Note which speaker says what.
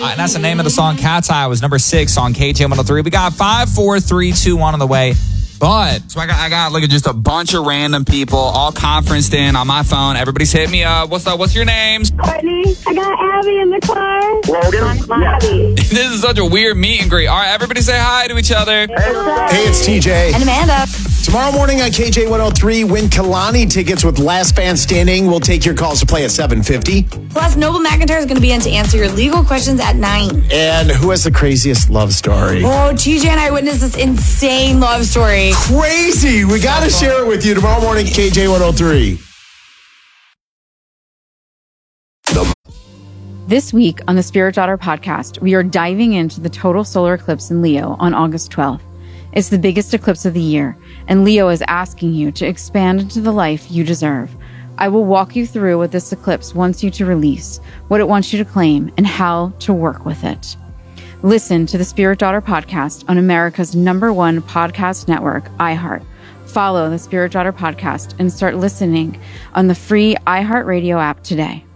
Speaker 1: And that's the name of the song. Cat's Eye was number 6 on KJ103. We got 5, 4, 3, 2, 1 on the way. But so I got look at just a bunch of random people all conferenced in on my phone. Everybody's hit me up. What's up? What's your names?
Speaker 2: Courtney. I got Abby in the car.
Speaker 3: Logan.
Speaker 2: Abby.
Speaker 1: This is such a weird meet and greet. All right, everybody say hi to each other.
Speaker 4: Hey, it's TJ.
Speaker 2: And Amanda.
Speaker 4: Tomorrow morning on KJ103, win Kalani tickets with Last Man Standing. We'll take your calls to play at 7:50.
Speaker 2: Plus, Noble McIntyre is going to be in to answer your legal questions at 9.
Speaker 4: And who has the craziest love story?
Speaker 2: Oh, TJ and I witnessed this insane love story.
Speaker 4: Crazy. We got to share it with you tomorrow morning, KJ103.
Speaker 5: This week on the Spirit Daughter podcast, we are diving into the total solar eclipse in Leo on August 12th. It's the biggest eclipse of the year, and Leo is asking you to expand into the life you deserve. I will walk you through what this eclipse wants you to release, what it wants you to claim, and how to work with it. Listen to the Spirit Daughter podcast on America's #1 podcast network, iHeart. Follow the Spirit Daughter podcast and start listening on the free iHeartRadio app today.